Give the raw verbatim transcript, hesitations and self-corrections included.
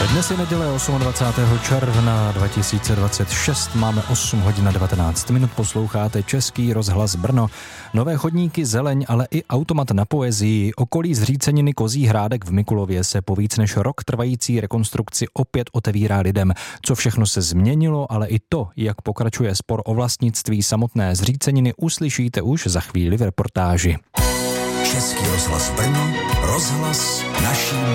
Dnes je neděle dvacátého osmého června dva tisíce dvacet šest, máme osm hodin a devatenáct minut, posloucháte Český rozhlas Brno. Nové chodníky, zeleň, ale i automat na poezii. Okolí zříceniny Kozí Hrádek v Mikulově se po víc než rok trvající rekonstrukci opět otevírá lidem. Co všechno se změnilo, ale i to, jak pokračuje spor o vlastnictví samotné zříceniny, uslyšíte už za chvíli v reportáži. Český rozhlas Brno, rozhlas naší